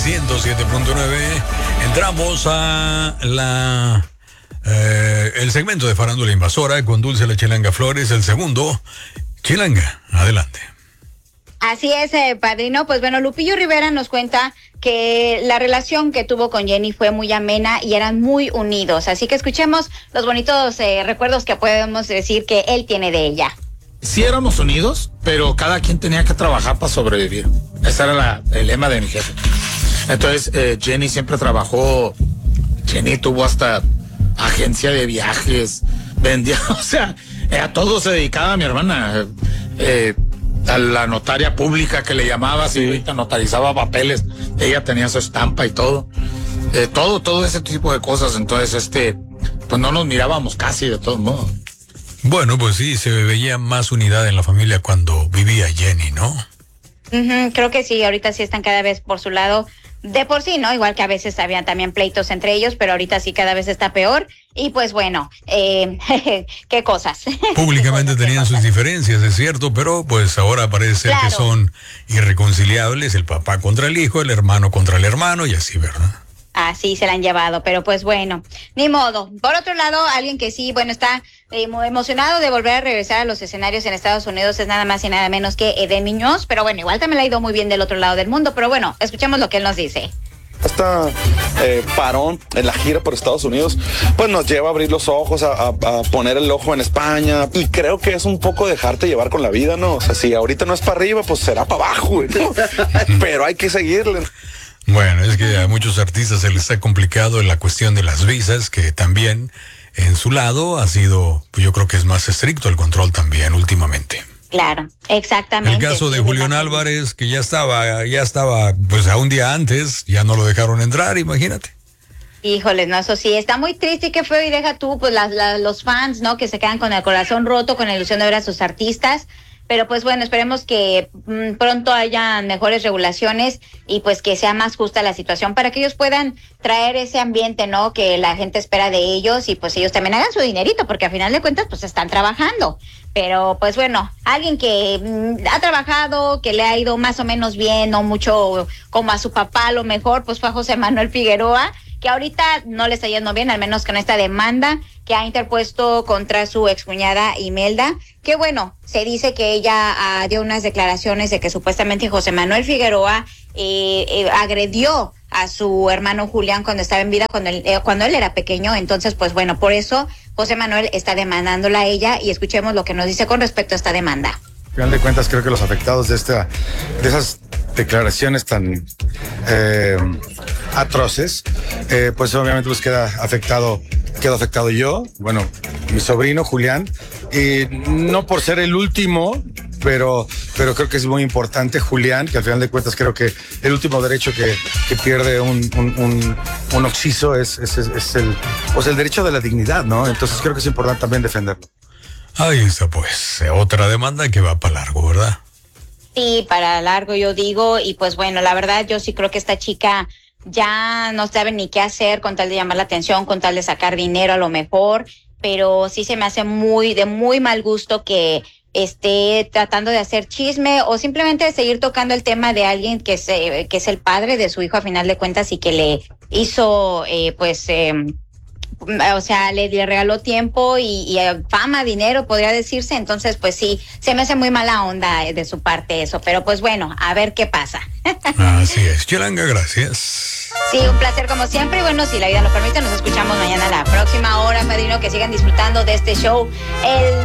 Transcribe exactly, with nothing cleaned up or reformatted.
ciento siete punto nueve. Entramos a la eh, el segmento de Farándula Invasora con Dulce La Chilanga Flores, el segundo. Chilanga, adelante. Así es, eh, padrino. Pues bueno, Lupillo Rivera nos cuenta que la relación que tuvo con Jenny fue muy amena y eran muy unidos. Así que escuchemos los bonitos eh, recuerdos que podemos decir que él tiene de ella. Sí éramos unidos, pero cada quien tenía que trabajar para sobrevivir. Ese era la, el lema de mi jefe. Entonces, eh, Jenny siempre trabajó. Jenny tuvo hasta agencia de viajes, vendía, o sea, eh, a todo se dedicaba mi hermana. Eh, a la notaria pública que le llamaba, si ahorita notarizaba papeles, ella tenía su estampa y todo. Eh, todo, todo ese tipo de cosas. Entonces, este, pues no nos mirábamos casi de todos modos. Bueno, pues sí, se veía más unidad en la familia cuando vivía Jenny, ¿no? Uh-huh, creo que sí, ahorita sí están cada vez por su lado. De por sí, ¿no? Igual que a veces habían también pleitos entre ellos, pero ahorita sí cada vez está peor. Y pues bueno, eh, qué cosas. Públicamente tenían sus diferencias, es cierto, pero pues ahora parece ser Claro. que son irreconciliables, el papá contra el hijo, el hermano contra el hermano y así, ¿verdad? Así se la han llevado, pero pues bueno, ni modo. Por otro lado, alguien que sí, bueno, está eh, muy emocionado de volver a regresar a los escenarios en Estados Unidos es nada más y nada menos que Eden Muñoz, pero bueno, igual también le ha ido muy bien del otro lado del mundo, pero bueno, escuchemos lo que él nos dice. Esta eh, parón en la gira por Estados Unidos, pues nos lleva a abrir los ojos, a, a, a poner el ojo en España, y creo que es un poco dejarte llevar con la vida, ¿no? O sea, si ahorita no es para arriba, pues será para abajo, güey, ¿no? Pero hay que seguirle. Bueno, es que a muchos artistas se les ha complicado en la cuestión de las visas, que también en su lado ha sido, pues yo creo que es más estricto el control también últimamente. Claro, exactamente. El caso de sí, Julián la- Álvarez, que ya estaba, ya estaba, pues a un día antes, ya no lo dejaron entrar, imagínate. Híjoles, no, eso sí, está muy triste y qué feo, y deja tú, pues las, las- los fans, ¿no? Que se quedan con el corazón roto, con la ilusión de ver a sus artistas. Pero pues bueno, esperemos que mm, pronto haya mejores regulaciones y pues que sea más justa la situación para que ellos puedan traer ese ambiente, ¿no? Que la gente espera de ellos y pues ellos también hagan su dinerito, porque a final de cuentas pues están trabajando. Pero pues bueno, alguien que mm, ha trabajado, que le ha ido más o menos bien, no mucho como a su papá a lo mejor, pues fue a José Manuel Figueroa, que ahorita no le está yendo bien, al menos con esta demanda que ha interpuesto contra su excuñada Imelda, que bueno, se dice que ella ah, dio unas declaraciones de que supuestamente José Manuel Figueroa eh, eh, agredió a su hermano Julián cuando estaba en vida, cuando él, eh, cuando él era pequeño. Entonces, pues bueno, por eso José Manuel está demandándola a ella y escuchemos lo que nos dice con respecto a esta demanda. Al final de cuentas, creo que los afectados de esta, de esas declaraciones tan eh, atroces, eh, pues obviamente pues queda afectado, quedo afectado yo, bueno, mi sobrino Julián, y no por ser el último, pero, pero creo que es muy importante Julián, que al final de cuentas creo que el último derecho que, que pierde un, un, un, un occiso es, es, es, es el, pues el derecho de la dignidad, ¿no? Entonces creo que es importante también defenderlo. Ahí está pues, otra demanda que va para largo, ¿verdad? Sí, para largo yo digo, y pues bueno, la verdad yo sí creo que esta chica ya no sabe ni qué hacer con tal de llamar la atención, con tal de sacar dinero a lo mejor, pero sí se me hace muy, de muy mal gusto que esté tratando de hacer chisme o simplemente de seguir tocando el tema de alguien que, se, que es el padre de su hijo a final de cuentas y que le hizo, eh, pues... Eh, o sea, le, le regaló tiempo y, y fama, dinero, podría decirse. Entonces, pues sí, se me hace muy mala onda de su parte eso. Pero pues bueno, a ver qué pasa. Así es. Chilanga, gracias. Sí, un placer como siempre. Y bueno, si la vida lo permite, nos escuchamos mañana a la próxima hora, padrino. Que sigan disfrutando de este show. El